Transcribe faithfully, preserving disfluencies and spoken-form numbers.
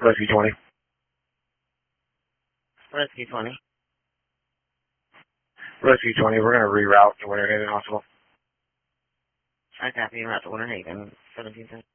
Rescue twenty. Rescue twenty. Rescue twenty, we're going to reroute to Winter Haven Hospital. I copy you out to Winter Haven, seventeen cents.